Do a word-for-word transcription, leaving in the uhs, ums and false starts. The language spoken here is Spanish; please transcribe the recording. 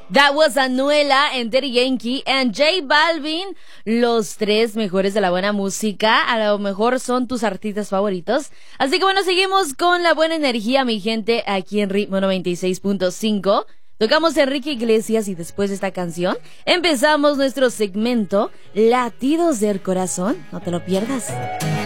That was Anuela and Daddy Yankee and J Balvin, los tres mejores de la buena música. A lo mejor son tus artistas favoritos. Así que bueno, seguimos con la buena energía, mi gente, aquí en Ritmo noventa y seis punto cinco. Tocamos a Enrique Iglesias y después de esta canción empezamos nuestro segmento Latidos del Corazón. No te lo pierdas.